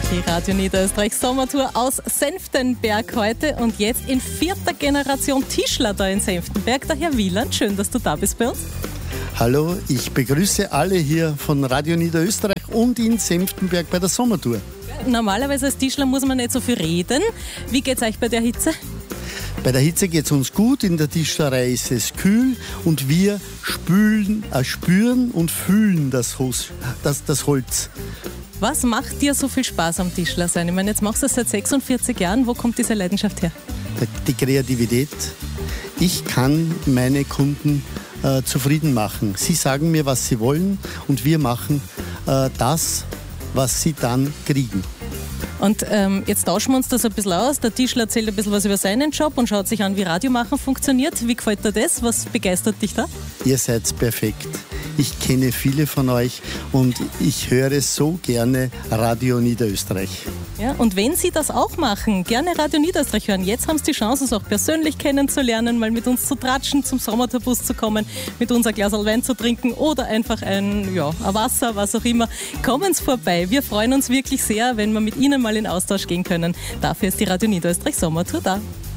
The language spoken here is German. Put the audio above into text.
Die Radio Niederösterreich Sommertour aus Senftenberg heute und jetzt in 4. Generation Tischler da in Senftenberg. Der Herr Wieland, schön, dass du da bist bei uns. Hallo, ich begrüße alle hier von Radio Niederösterreich und in Senftenberg bei der Sommertour. Normalerweise als Tischler muss man nicht so viel reden. Wie geht's euch bei der Hitze? Bei der Hitze geht es uns gut, in der Tischlerei ist es kühl und wir spüren und fühlen das Holz. Was macht dir so viel Spaß am Tischler sein? Ich meine, jetzt machst du das seit 46 Jahren. Wo kommt diese Leidenschaft her? Die Kreativität. Ich kann meine Kunden zufrieden machen. Sie sagen mir, was sie wollen und wir machen das, was sie dann kriegen. Und jetzt tauschen wir uns das ein bisschen aus. Der Tischler erzählt ein bisschen was über seinen Job und schaut sich an, wie Radiomachen funktioniert. Wie gefällt dir das? Was begeistert dich da? Ihr seid perfekt. Ich kenne viele von euch und ich höre so gerne Radio Niederösterreich. Ja, und wenn Sie das auch machen, gerne Radio Niederösterreich hören. Jetzt haben Sie die Chance, es auch persönlich kennenzulernen, mal mit uns zu tratschen, zum Sommertourbus zu kommen, mit uns ein Glas Wein zu trinken oder einfach ein Wasser, was auch immer. Kommen Sie vorbei. Wir freuen uns wirklich sehr, wenn wir mit Ihnen mal in Austausch gehen können. Dafür ist die Radio Niederösterreich Sommertour da.